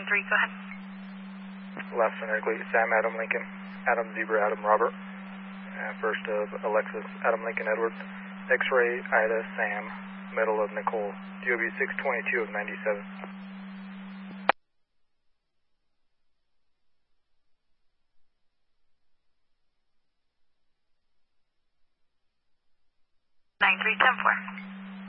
9-3, go ahead. Left center, Sam, Adam Lincoln, Adam Zebra, Adam Robert. First of Alexis, Adam Lincoln, Edward. X-ray, Ida, Sam, middle of Nicole. DOB 622 of 97. 9-3, 10-4.